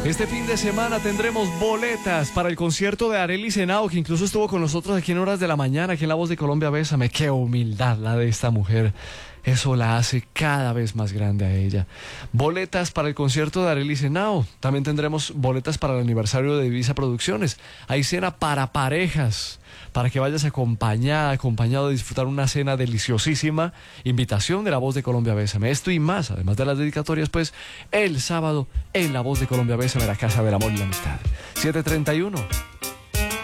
Este fin de semana tendremos boletas para el concierto de Arelis Henao, que incluso estuvo con nosotros aquí en Horas de la Mañana, aquí en La Voz de Colombia. Bésame, qué humildad la de esta mujer. Eso la hace cada vez más grande a ella. Boletas para el concierto de Arelis Henao. También tendremos boletas para el aniversario de Divisa Producciones. Hay cena para parejas, para que vayas acompañado de disfrutar una cena deliciosísima. Invitación de La Voz de Colombia. Bésame. Esto y más, además de las dedicatorias, pues, el sábado en La Voz de Colombia. Bésame, la Casa del Amor y la Amistad. 7:31.